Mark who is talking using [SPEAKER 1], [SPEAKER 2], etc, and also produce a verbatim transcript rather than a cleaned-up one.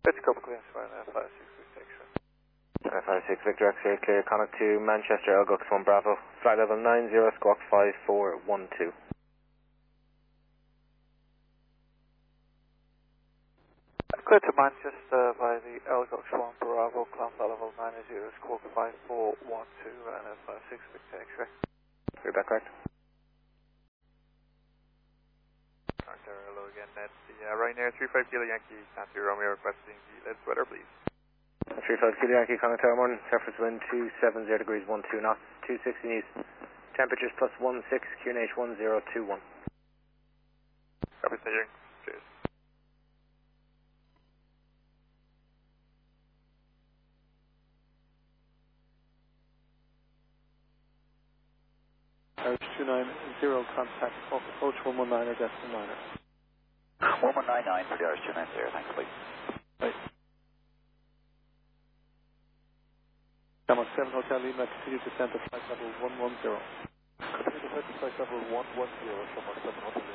[SPEAKER 1] It's a couple clearance for an F five six Victor X-ray.
[SPEAKER 2] Uh, five six Victor X-ray, clear, contact to Manchester, Elgux one Bravo, flight level nine zero, squawk five four one two.
[SPEAKER 1] Clear to Manchester by the Elgux one Bravo, climb flight level nine zero, squawk five four one two, and F five six Victor X-ray.
[SPEAKER 2] Is that correct?
[SPEAKER 3] Correct, hello again, that's the uh, Ryanair three five Kilo Yankee, Nancy Romeo requesting the lead sweater, please.
[SPEAKER 2] three five Kilo Yankee, contact tower morning, surface wind two seven zero degrees one two knots, two sixty east, temperatures plus one six, Q N H one zero two one.
[SPEAKER 3] Copy, hearing. Cheers.
[SPEAKER 1] Approach two nine zero, contact approach one one nine or decimal niner.
[SPEAKER 4] one one nine nine for the Irish two nine zero, thanks please.
[SPEAKER 1] Right. Gamma seven Hotel Lima, continue descent to flight level one one zero. Continue descent to flight level one one zero, Gamma seven Hotel Lima.